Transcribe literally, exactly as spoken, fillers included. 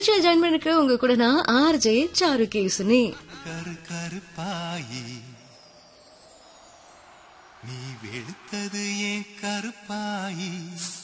Join பண்ணிருக்க உங்க கூட நான் ஆர்ஜே சாருகேசுனி. கரு கருப்பாயி நீ வெளுத்தது ஏன் கருப்பாயி